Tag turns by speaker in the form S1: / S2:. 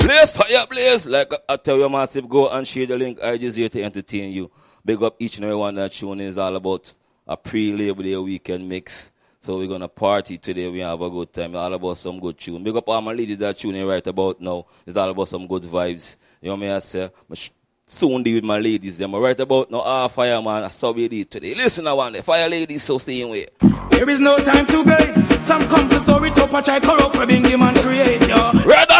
S1: Blaze, fire, blaze. Like I tell you, massive, go and share the link. I just here to entertain you. Big up each and every one that tune in. Is all about a pre-Labor Day weekend mix. So we're going to party today. We have a good time. All about some good tune. Big up all my ladies that tune in right about now. It's all about some good vibes. You know what I say? Soon deal with my ladies. Them right about now. Fireman. I saw we did today. Listen, I want the fire ladies, so stay away.
S2: There is no time to guys. Some come to story to patch I corrupt, bring him and create, yo.
S1: Rather